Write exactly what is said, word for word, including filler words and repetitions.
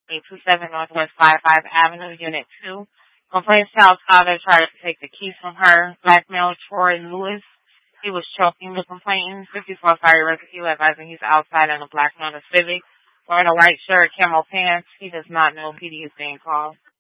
eight two seven Northwest fifty-five Avenue, Unit two. Complaints child's father tried to take the keys from her. Blackmail Troy Lewis. He was choking the complainant. fifty-four Fire Rescue advising he's outside in a black Honda Civic wearing a white shirt, camo pants. He does not know P D is being called.